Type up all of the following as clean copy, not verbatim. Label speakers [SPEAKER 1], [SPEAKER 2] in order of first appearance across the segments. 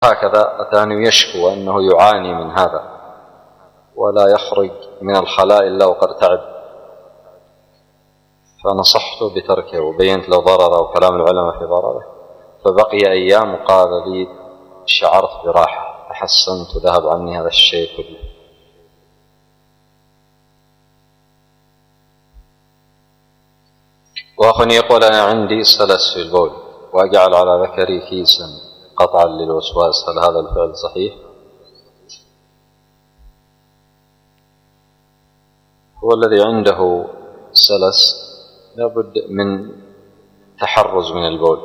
[SPEAKER 1] هكذا أتاني يشكو أنه يعاني من هذا ولا يخرج من الخلاء إلا وقد تعب، فنصحته بتركه وبينت له ضرره وكلام العلماء في ضرره، فبقي أيام وقال لي شعرت براحة، تحسنت وذهب عني هذا الشيء كله. وأخ يقول أنا عندي سلس في البول وأجعل على ذكري كيسا قطعا للوسواس، هل هذا الفعل صحيح؟ هو الذي عنده سلس لابد من تحرز من البول،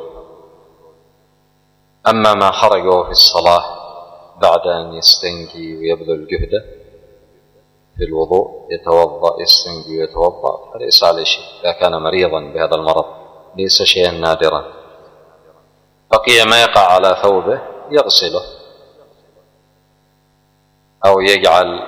[SPEAKER 1] أما ما خرجه في الصلاة بعد أن يستنجي ويبذل جهده في الوضوء يتوضأ يستنجي ويتوضأ فليس عليه شيء، إذا كان مريضا بهذا المرض ليس شيئا نادرا. بقي ما يقع على ثوبه يغسله أو يجعل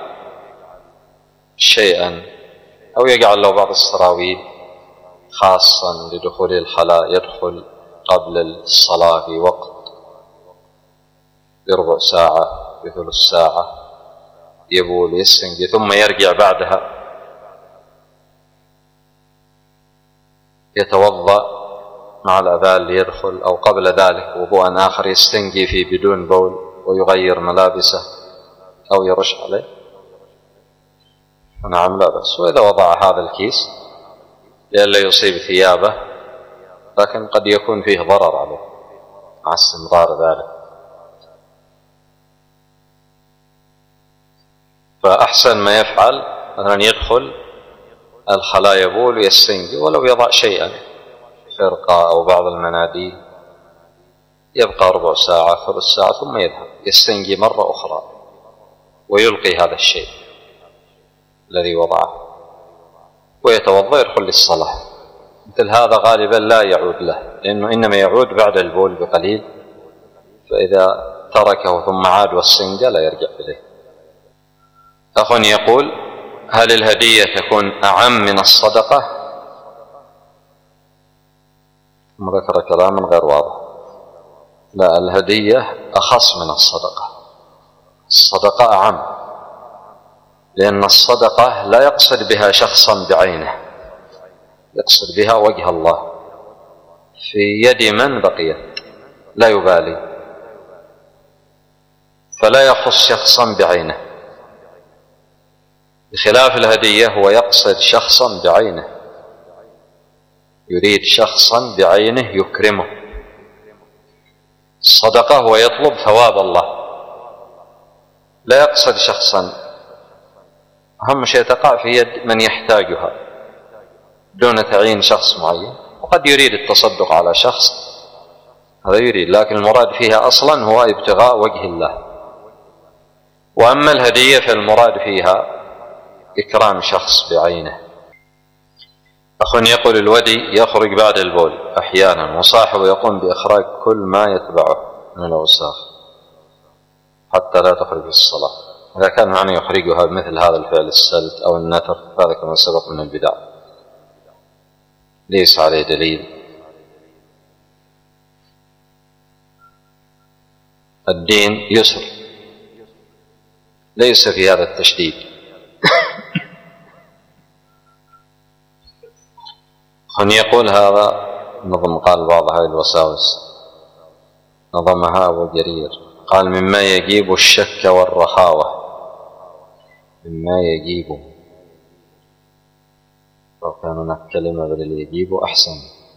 [SPEAKER 1] شيئا أو يجعل له بعض السراويل خاصا لدخول الخلاء، يدخل قبل الصلاة في وقت بربع ساعة بثلث ساعة، يبول يستنجي ثم يرجع بعدها يتوضأ مع الأذان ليدخل، أو قبل ذلك وضوءا آخر يستنجي فيه بدون بول ويغير ملابسه أو يرش عليه، نعم لا بأس. وإذا وضع هذا الكيس لئلا يصيب ثيابه، لكن قد يكون فيه ضرر عليه مع استمرار ذلك، فأحسن ما يفعل مثلا يدخل الخلاء يبول ويستنجي، ولو يضع شيئا فرقة أو بعض المناديل، يبقى ربع ساعة ثلث ساعة ثم يذهب يستنجي مرة أخرى ويلقي هذا الشيء الذي وضعه ويتوضأ يدخل للصلاة. مثل هذا غالبا لا يعود له، لأنه إنما يعود بعد البول بقليل، فإذا تركه ثم عاد واستنجى لا يرجع إليه. أخ يقول هل الهدية تكون أعم من الصدقة؟ ذكر كلاما غير واضح. لا، الهدية أخص من الصدقة، الصدقة أعم، لأن الصدقة لا يقصد بها شخصا بعينه، يقصد بها وجه الله، في يد من بقيت لا يبالي، فلا يخص شخصا بعينه، بخلاف الهدية هو يقصد شخصا بعينه، يريد شخصا بعينه يكرمه. الصدقة هو يطلب ثواب الله، لا يقصد شخصا، أهم شيء تقع في يد من يحتاجها دون تعيين شخص معين. وقد يريد التصدق على شخص، هذا يريد، لكن المراد فيها أصلا هو ابتغاء وجه الله. وأما الهدية فالمراد فيها إكرام شخص بعينه. أخ يقول الودي يخرج بعد البول أحيانا وصاحبه يقوم بإخراج كل ما يتبعه من الأوساخ حتى لا تخرج الصلاة، إذا كان معنى يخرجها مثل هذا الفعل السلت أو النتر هذا كما سبق من البدع، ليس عليه دليل. الدين يسر، ليس في هذا التشديد. أن يقول هذا نظم، قال بعض هذه الوساوس نظمها أبو جرير، قال مما يجيب الشك والرخاوة، مما يجيب، لو كان هناك كلمة بدل يجيب أحسن،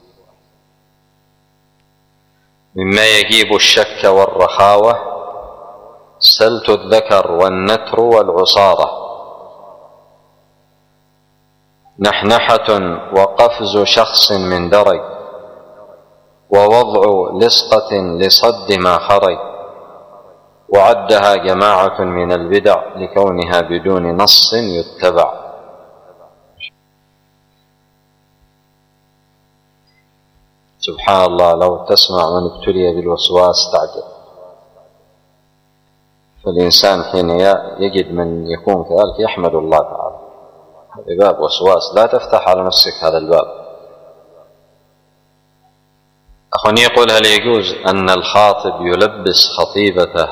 [SPEAKER 1] مما يجيب الشك والرخاوة سلت الذكر والنتر والعصارة، نحنحة وقفز شخص من درج، ووضع لصقة لصد ما خرج، وعدها جماعة من البدع لكونها بدون نص يتبع. سبحان الله، لو تسمع من ابتلي بالوسواس تعجب، فالإنسان حين يجد من يكون كذلك يحمد الله تعالى. هذا باب وسواس، لا تفتح على نفسك هذا الباب. أخواني يقول: هل يجوز أن الخاطب يلبس خطيبته